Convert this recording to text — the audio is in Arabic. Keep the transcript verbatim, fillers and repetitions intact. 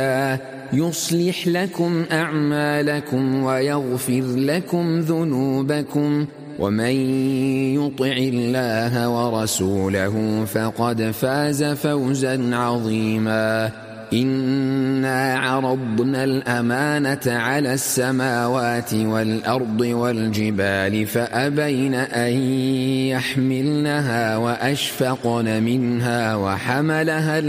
يصلح لكم أعمالكم ويغفر لكم ذنوبكم ومن يطع الله ورسوله فقد فاز فوزا عظيما. إنا عرضنا الأمانة على السماوات والأرض والجبال فأبين أن يحملنها وأشفقن منها وحملها